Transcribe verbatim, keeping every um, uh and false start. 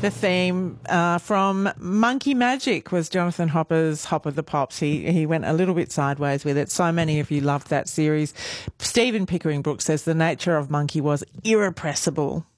The theme uh, from Monkey Magic was Jonathan Hopper's Hopper the Pops. He he went a little bit sideways with it. So many of you loved that series. Stephen Pickering Brooks says the nature of Monkey was irrepressible.